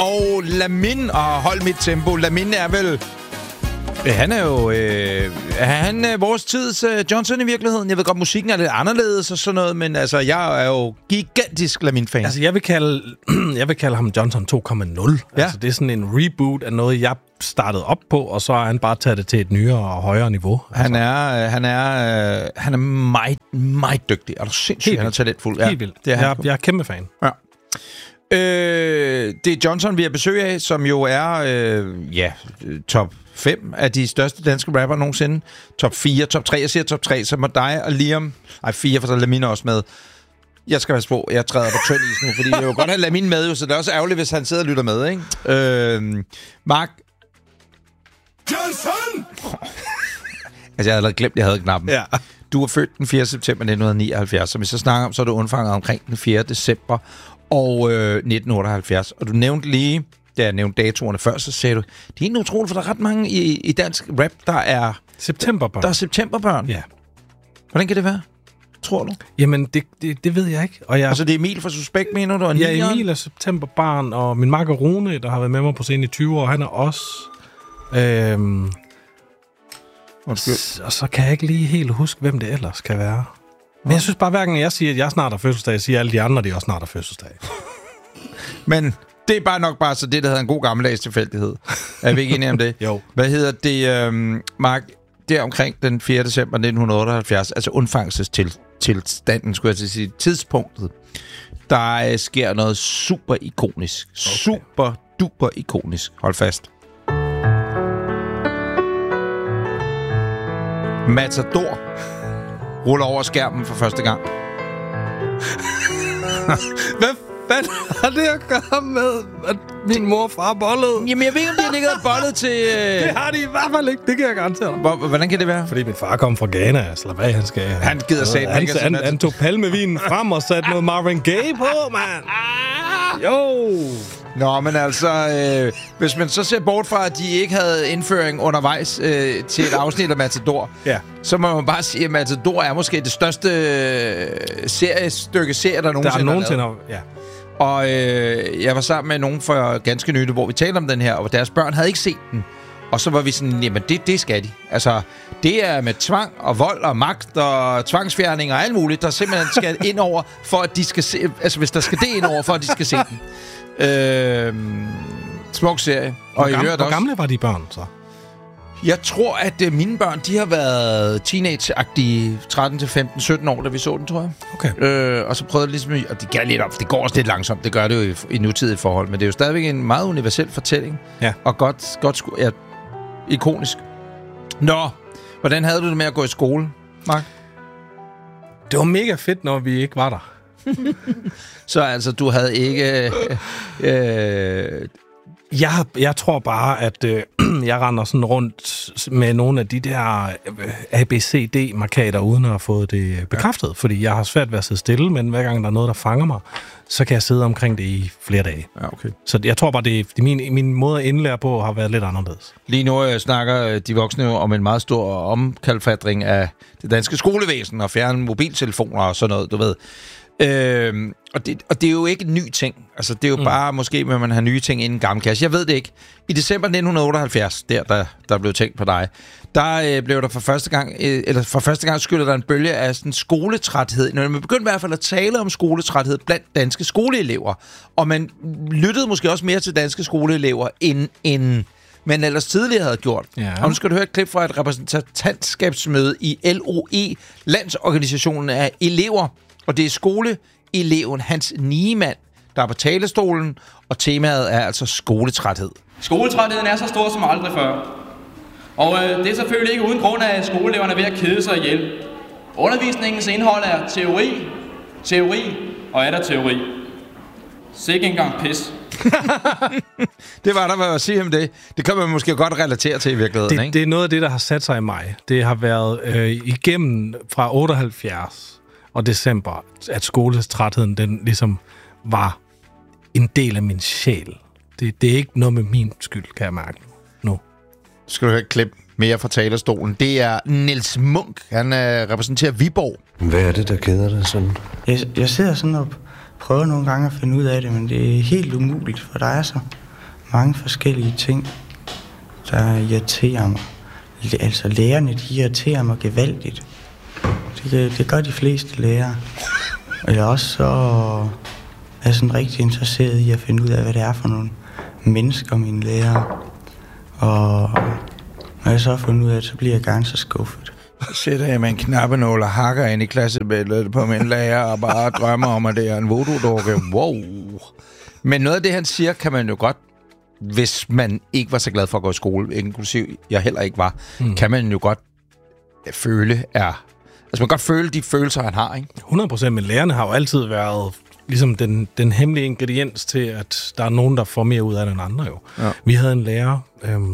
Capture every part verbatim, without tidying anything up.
og Lamin og Hold Mit Tempo. Lamin er vel... Han er jo... Øh, er han øh, vores tids øh, Johnson i virkeligheden? Jeg ved godt, musikken er lidt anderledes og sådan noget, men altså, jeg er jo gigantisk Lamin-fan. Altså, jeg vil kalde, jeg vil kalde ham Johnson to komma nul. Ja. Altså, det er sådan en reboot af noget, jeg startede op på, og så har han bare taget det til et nyere og højere niveau. Altså. Han er, øh, han er, øh, han er meget, meget dygtig. Er du sindssygt, han er talentfuld. Ja, helt vildt. Det er jeg, jeg er kæmpe fan. Ja. Øh, det er Johnson, vi har besøg af, som jo er øh, ja, top fem af de største danske rapper nogensinde. Top fire, top tre. Jeg siger top tre, så må dig og Liam... Ej, fire, for så er Lamin også med. Jeg skal være på, jeg træder på tynd is nu, fordi det er jo godt at have Lamin med, jo, så det er også ærgerligt, hvis han sidder og lytter med, ikke? Øh, Mark... Johnson! altså, jeg havde glemt, jeg havde knappen. Ja. Du er født den fjerde september nitten nioghalvfjerds, som vi så snakker om, så er du undfanget omkring den fjerde december og øh, nitten otteoghalvfjerds. Og du nævnte lige, da jeg nævnte datoerne før, så sagde du, det er helt utroligt, for der er ret mange i, i dansk rap, der er... Septemberbørn. Der er septemberbørn. Ja. Hvordan kan det være, tror du? Jamen, det, det, det ved jeg ikke. Og jeg, altså, det er Emil fra Suspekt, mener du? Og ja, Emil er septemberbarn, og min makker Rune, der har været med mig på scenen i tyve år, han er også... Øhm, og så kan jeg ikke lige helt huske, hvem det ellers kan være. Men jeg synes bare, hverken jeg siger, at jeg snart har fødselsdag, jeg siger alle de andre, de også snart har fødselsdag. Men det er bare nok bare så det, der hedder en god gammeldags tilfældighed. Er vi ikke enige om det? Jo. Hvad hedder det, øhm, Mark? Der omkring den fjerde december nitten otteoghalvfjerds, altså undfangelsestilstanden, skulle jeg til at sige, tidspunktet, der øh, sker noget super ikonisk. Okay. Super duper ikonisk. Hold fast. Matador ruller over skærmen for første gang. Hvad fanden har det at gøre med, at min mor og far bollede? Jamen, jeg ved ikke, om de har ligget og bollet til... Øh... Det har de i hvert fald ikke. Det kan jeg garantere. Hvor, hvordan kan det være? Fordi min far kom fra Ghana. Slap af, han skal... Han gider sætte han, han, han, han tog palmevinen frem og satte noget Marvin Gaye på, mand. Jo! Nå, men altså, øh, hvis man så ser bort fra, at de ikke havde indføring undervejs øh, til et afsnit af Matador, ja. Så må man bare sige, at Matador er måske det største øh, seriestykke serie, der nogensinde, der er nogensinde har ja. Og øh, jeg var sammen med nogen for ganske nylig, hvor vi talte om den her, og deres børn havde ikke set den. Og så var vi sådan, jamen det, det skal de. Altså, det er med tvang og vold og magt og tvangsfjerning og alt muligt, der simpelthen skal ind over, for at de skal se... Altså, hvis der skal det ind over, for at de skal se den. Øh, smuk serie. Hvor, og gamle, hvor også, gamle var de børn så? Jeg tror, at uh, mine børn, de har været teenage-agtige tretten til femten sytten år, da vi så den, tror jeg. Okay. Øh, og så prøvede jeg ligesom... Og det gør lidt op, for det går også lidt langsomt. Det gør det jo i, i nutidige forhold. Men det er jo stadigvæk en meget universel fortælling. Ja. Og godt, godt ja, ikonisk. Nå, hvordan havde du det med at gå i skole, Mark? Det var mega fedt, når vi ikke var der. Så altså, du havde ikke... Øh, jeg, jeg tror bare, at øh, jeg render sådan rundt med nogle af de der A B C D-markader, uden at have fået det bekræftet. Ja. Fordi jeg har svært ved at sidde stille, men hver gang der er noget, der fanger mig, så kan jeg sidde omkring det i flere dage. Ja, okay. Så jeg tror bare, det, det min, min måde at indlære på har været lidt anderledes. Lige nu øh, snakker de voksne om en meget stor omkalfatring af det danske skolevæsen og fjerne mobiltelefoner og sådan noget, du ved. Øh, og, det, og det er jo ikke en ny ting. Altså, det er jo mm. bare måske, at man har nye ting inden gammel kasse. Jeg ved det ikke. I december nitten otteoghalvfjerds, der, der, der blev tænkt på dig, der øh, blev der for første gang, øh, eller for første gang skylder der en bølge af sådan skoletræthed. Når man begyndte i hvert fald at tale om skoletræthed blandt danske skoleelever. Og man lyttede måske også mere til danske skoleelever, end, end man ellers tidligere havde gjort. Ja. Og nu skal du høre et klip fra et repræsentantskabsmøde i L O E, Landsorganisationen af Elever. Og det er skoleeleven Hans Niemann, der er på talestolen, og temaet er altså skoletræthed. Skoletrætheden er så stor som aldrig før. Og øh, det er selvfølgelig ikke uden grund af, at skoleeleverne er ved at kede sig ihjel. Undervisningens indhold er teori, teori og er der teori. Sikke engang pis. Det var der, hvad at sige om det. Det kan man måske godt relatere til i virkeligheden, det, ikke? Det er noget af det, der har sat sig i mig. Det har været øh, igennem fra otteoghalvfjerds og december, at skoletrætheden, den ligesom var en del af min sjæl. Det, det er ikke noget med min skyld, kan jeg mærke nu. Skal du høre et klip mere fra talerstolen? Det er Niels Munk. Han øh, repræsenterer Viborg. Hvad er det, der keder dig sådan? Jeg, jeg sidder sådan og prøver nogle gange at finde ud af det, men det er helt umuligt, for der er så mange forskellige ting, der irriterer mig. Altså lærerne, de irriterer mig gevaldigt. Det, det gør de fleste lærere. Og jeg er også så er jeg sådan rigtig interesseret i at finde ud af, hvad det er for nogle mennesker, mine lærere. Og når jeg så har fundet ud af det, så bliver jeg gerne så skuffet. Så sætter jeg med en knappenål og hakker ind i klassebilledet på min lærer og bare drømmer om, at det er en voodoo-dukke. Wow. Men noget af det, han siger, kan man jo godt, hvis man ikke var så glad for at gå i skole, inklusiv jeg heller ikke var, mm. kan man jo godt føle er... Altså man kan godt føle de følelser, han har, ikke? hundrede procent, men lærerne har jo altid været ligesom den, den hemmelige ingrediens til, at der er nogen, der får mere ud af det end andre jo. Ja. Vi havde en lærer... Øhm,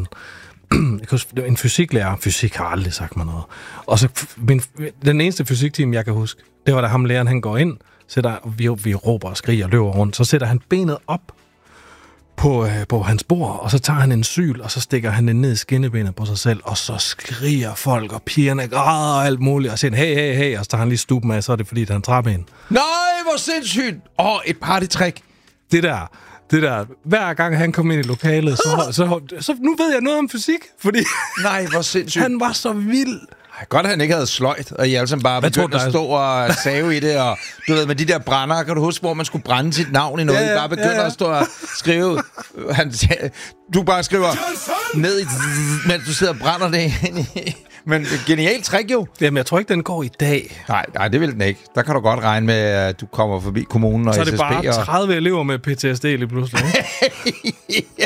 en fysiklærer. Fysik har aldrig sagt mig noget. Og så min, den eneste fysiktime, jeg kan huske, det var da ham læreren, han går ind, sætter, vi, vi råber og skriger og løber rundt, så sætter han benet op på, øh, på hans bord, og så tager han en syl, og så stikker han den ned i skinnebenet på sig selv, og så skriger folk, og pigerne græder og alt muligt, og siger, hey, hey, hey, og så tager han lige stuben af, så er det fordi, at han trapper en. Nej, hvor sindssygt! Åh, oh, et partytrick. Det der... Det der, hver gang han kom ind i lokalet, så, så, så, så nu ved jeg noget om fysik, fordi nej, hvor sindssygt. Han var så vild. Ej, godt, at han ikke havde sløjt, og I alle sammen bare begyndte at stå og save i det, og du ved, med de der brænder, kan du huske, hvor man skulle brænde sit navn i noget, ja, ja, I bare begynder ja, ja. at stå og skrive, han, du bare skriver ned i, mens du sidder og brænder det ind i. Men genialt trick jo. Jamen, jeg tror ikke, den går i dag. Nej, nej, det vil den ikke. Der kan du godt regne med, at du kommer forbi kommunen og S S B. Så er det bare tredive og... elever med P T S D lige pludselig. Ja.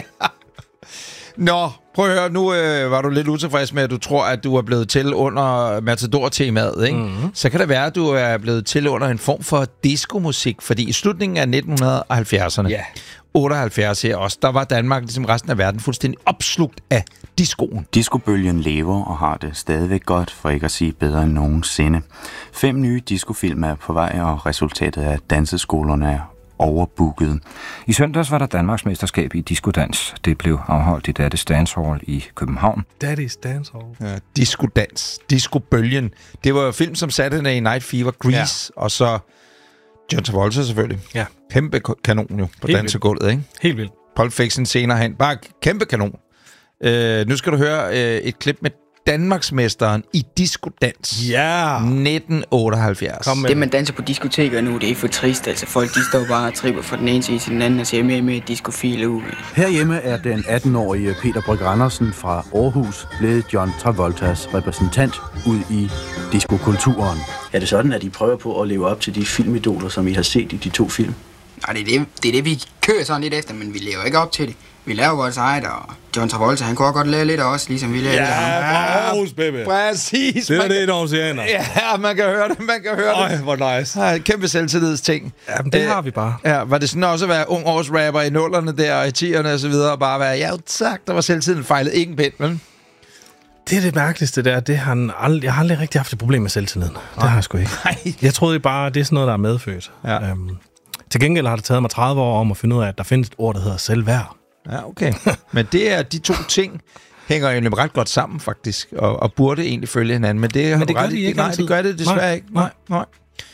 Nå, prøv at høre. Nu øh, var du lidt utilfreds med, at du tror, at du er blevet til under Matador-temaet, ikke? Mm-hmm. Så kan det være, at du er blevet til under en form for diskomusik, fordi i slutningen af nitten halvfjerdserne, yeah. otteoghalvfjerds her også, der var Danmark, ligesom resten af verden, fuldstændig opslugt af diskoen. Diskobølgen lever og har det stadigvæk godt, for ikke at sige bedre end nogensinde. Fem nye diskofilm er på vej, og resultatet af danseskolerne er overbooket. I søndags var der Danmarks mesterskab i diskodans. Det blev afholdt i Daddy's Dance Hall i København. Daddy's Dance Hall? Ja, diskodans. Diskobølgen. Det var jo film som Saturday Night Fever, Grease, ja. Og så John Travolta selvfølgelig. Ja. Kæmpe kanon jo på dansegulvet, ikke? Helt vildt. Pulp Fiction senere hen. Bare kæmpe kanon. Uh, nu skal du høre uh, et klip med Danmarksmesteren i diskodans. Ja! Yeah. nitten otteoghalvfjerds. Det, man danser på diskoteker nu, det er for trist. Altså, folk de står bare og tripper fra den ene side til den anden og ser mere og mere diskofile ud. Herhjemme er den atten-årige Peter Brygge Andersen fra Aarhus blevet John Travoltas repræsentant ud i diskokulturen. Er det sådan, at I prøver på at leve op til de filmidoler, som I har set i de to film? Nej, det er det, det, er det vi kører sådan lidt efter, men vi lever ikke op til det. Vi laver vores eget, og John Travolta, han kunne også godt lave lidt af os, ligesom vi lavede ja, lidt af ham. Ja, Aarhus, baby. Præcis. Det er det, der oceaner. Ja, man kan høre det, man kan høre Øj, det. hvor nice. Ja, kæmpe selvtillidsting. Jamen, det Æh, har vi bare. Ja, var det sådan også at være ung årsrapper i nullerne der, og i tierne og så videre, og bare være, ja tak, der var selvtiden fejlet ikke en pind, men... Det er det mærkeligste der, det har han aldrig, jeg har aldrig rigtig haft et problem med selvtilliden. Det har jeg sgu ikke. Nej. Jeg troede bare, det er sådan noget, der er medfødt. Ja. Øhm, til gengæld har det taget mig tredive år om at finde ud af, at der findes et ord, der hedder selvværd. Ja, okay. Men det er de to ting hænger jo ret godt sammen, faktisk, og, og burde egentlig følge hinanden. Men det, men det gør de ikke Nej, det gør det desværre nej, ikke. Nej, nej.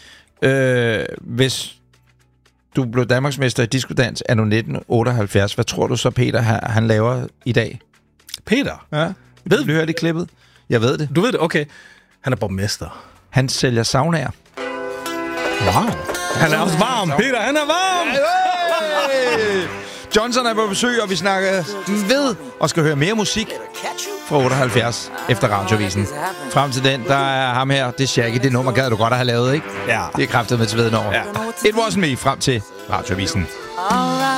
Øh, hvis du blev Danmarksmester i diskodans anno nitten otteoghalvfjerds, hvad tror du så, Peter, han, han laver i dag? Peter? Ja. Ved du, hørt i klippet? Jeg ved det. Du ved det? Okay. Han er borgmester. Han sælger saunaer. Wow. Han er også varm. Peter, han er varm! Hey! Johnson er på besøg, og vi snakker ved og skal høre mere musik fra otteoghalvfjerds efter Radiovisen. Frem til den, der er ham her. Det er Shaggy. Det nummer gad du godt at have lavet, ikke? Ja. Det er kraftet med til veden over. Ja. It wasn't me frem til Radiovisen.